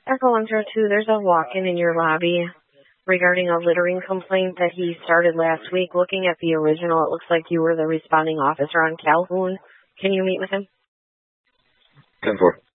Echo 102, there's a walk-in in your lobby regarding a littering complaint that he started last week. Looking at the original, it looks like you were the responding officer on Calhoun. Can you meet with him? 10-4.